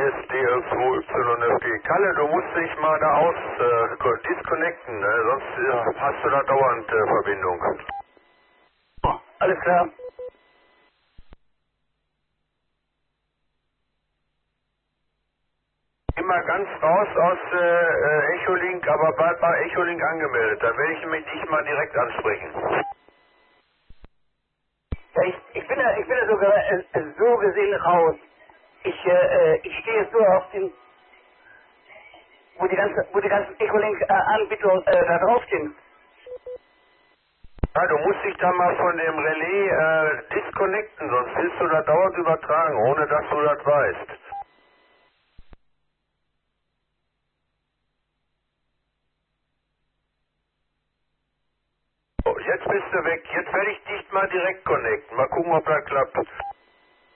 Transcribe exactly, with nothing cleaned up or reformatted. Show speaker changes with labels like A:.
A: S D L zwei Y F G. Kalle, du musst dich mal da aus äh, disconnecten, ne? Sonst äh, hast du da dauernd äh, Verbindung.
B: Oh, alles klar.
A: Immer ganz raus aus äh, äh, Echolink, aber bleib bei Echolink angemeldet. Dann werde ich mich dich mal direkt ansprechen.
B: Ja, ich, ich bin ja, ich bin ja sogar äh, so gesehen raus. Ich, äh, ich stehe jetzt nur auf dem, wo die ganze, wo die ganzen Echolink-Anbieter äh, da draufstehen.
A: Ja, du musst dich da mal von dem Relais äh, disconnecten, sonst wirst du da dauernd übertragen, ohne dass du das weißt. So, jetzt bist du weg. Jetzt werde ich dich mal direkt connecten. Mal gucken, ob das klappt.